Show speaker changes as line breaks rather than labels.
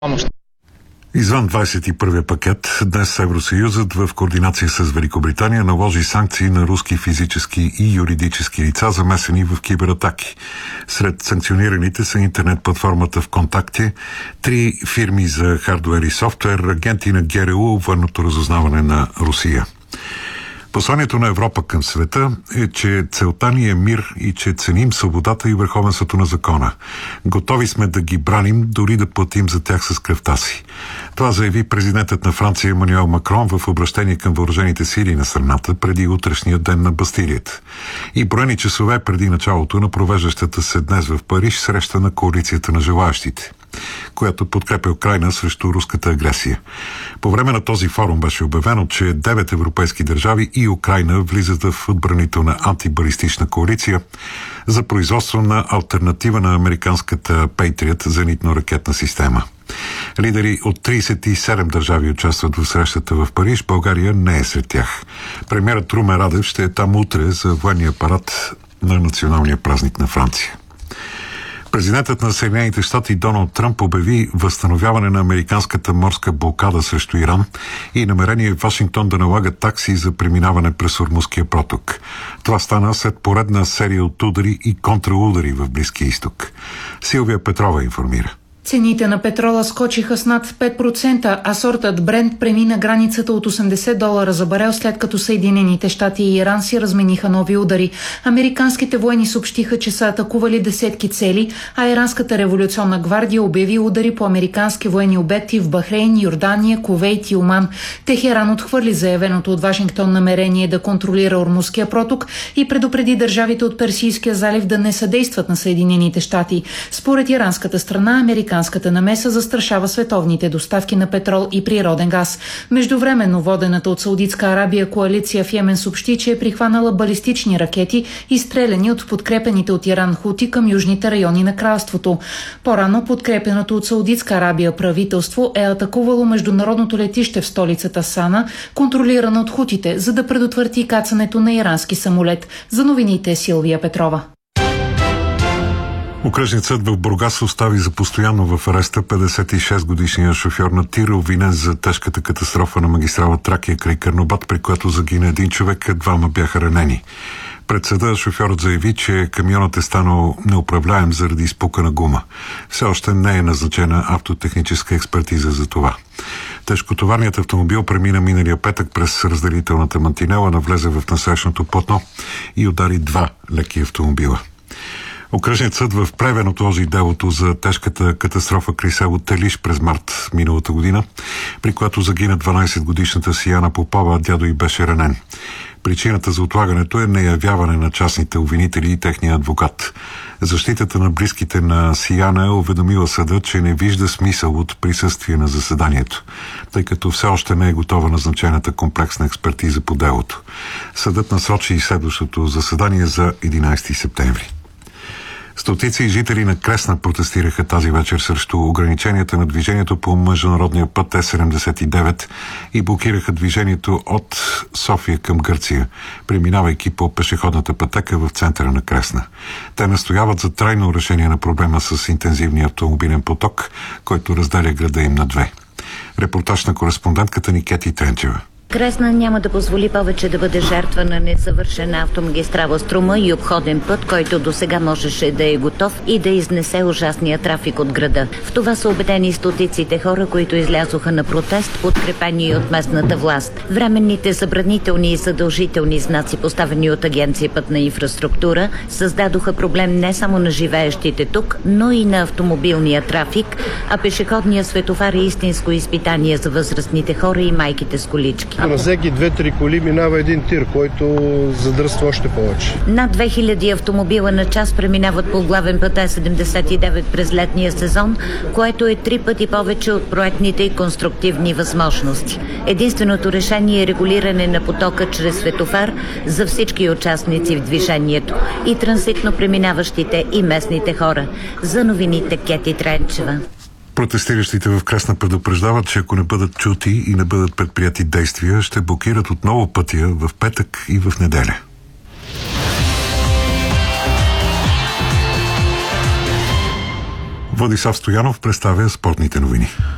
помощ.
Извън 21-я пакет, днес Евросъюзът в координация с Великобритания наложи санкции на руски физически и юридически лица, замесени в кибератаки. Сред санкционираните са интернет-платформата ВКонтакте, 3 фирми за хардуер и софтуер, агенти на ГРУ, военното разузнаване на Русия. Посланието на Европа към света е, че целта ни е мир и че ценим свободата и върховенството на закона. Готови сме да ги браним, дори да платим за тях с кръвта си. Това заяви президентът на Франция Емануел Макрон в обращение към въоръжените сили на страната преди утрешния ден на Бастилията. И броени часове преди началото на провеждащата се днес в Париж среща на коалицията на желаещите, която подкрепя Украйна срещу руската агресия. По време на този форум беше обявено, че 9 европейски държави и Украйна влизат в отбранителна антибалистична коалиция за производство на алтернатива на американската Patriot зенитно-ракетна система. Лидери от 37 държави участват в срещата в Париж. България не е сред тях. Премиерът Румен Радев ще е там утре за военния парад на националния празник на Франция. Президентът на Съединените щати Доналд Тръмп обяви възстановяване на американската морска блокада срещу Иран и намерение Вашингтон да налага такси за преминаване през Ормузския проток. Това стана след поредна серия от удари и контраудари в Близкия изток. Силвия Петрова информира.
Цените на петрола скочиха с над 5%, а сортът Брент премина границата от $80 за барел, след като Съединените щати и Иран си размениха нови удари. Американските военни съобщиха, че са атакували десетки цели, а Иранската революционна гвардия обяви удари по американски военни обекти в Бахрейн, Йордания, Кувейт и Оман. Техеран отхвърли заявеното от Вашингтон намерение да контролира Ормузския проток и предупреди държавите от Персийския залив да не съдействат на Съединените щати. Според иранската страна, американската намеса застрашава световните доставки на петрол и природен газ. Междувременно водената от Саудитска Арабия коалиция в Йемен съобщи, че е прихванала балистични ракети, изстреляни от подкрепените от Иран хути към южните райони на кралството. По-рано подкрепеното от Саудитска Арабия правителство е атакувало международното летище в столицата Сана, контролирано от хутите, за да предотврати кацането на ирански самолет. За новините Силвия Петрова.
Окръжният съд в Бургас остави за постоянно в ареста 56-годишния шофьор на тир, обвинен за тежката катастрофа на магистрала Тракия край Карнобат, при която загина един човек, двама бяха ранени. Пред съда шофьорът заяви, че камионът е станал неуправляем заради изпукана гума. Все още не е назначена автотехническа експертиза за това. Тежкотоварният автомобил премина миналия петък през разделителната мантинела, навлезе в насрещното платно и удари 2 леки автомобила. Окръжният съд в Плевен отложи делото за тежката катастрофа край село Телиш през март миналата година, при която загина 12-годишната Сияна Попова, а дядо й беше ранен. Причината за отлагането е неявяване на частните обвинители и техния адвокат. Защитата на близките на Сияна е уведомила съда, че не вижда смисъл от присъствие на заседанието, тъй като все още не е готова назначената комплексна експертиза по делото. Съдът насрочи и следващото заседание за 11 септември. Стотици жители на Кресна протестираха тази вечер срещу ограниченията на движението по международния път Е-79 и блокираха движението от София към Гърция, преминавайки по пешеходната пътека в центъра на Кресна. Те настояват за трайно решение на проблема с интензивния автомобилен поток, който разделя града им на две. Репортаж на кореспондентката ни Кети Тренчева.
Кресна няма да позволи повече да бъде жертва на незавършена автомагистрала Струма и обходен път, който досега можеше да е готов и да изнесе ужасния трафик от града. В това са убедени стотиците хора, които излязоха на протест, подкрепени от местната власт. Временните забранителни и задължителни знаци, поставени от Агенция Пътна инфраструктура, създадоха проблем не само на живеещите тук, но и на автомобилния трафик, а пешеходният светофар е истинско изпитание за възрастните хора и майките с колички.
На всеки 2-3 коли минава един тир, който задръства още повече.
Над 2000 автомобила на час преминават по главен път Е-79 през летния сезон, което е 3 пъти повече от проектните и конструктивни възможности. Единственото решение е регулиране на потока чрез светофар за всички участници в движението, и транзитно преминаващите, и местните хора. За новините Кети Тренчева.
Протестиращите в Кресна предупреждават, че ако не бъдат чути и не бъдат предприяти действия, ще блокират отново пътя в петък и в неделя. Владислав Стоянов представя спортните новини.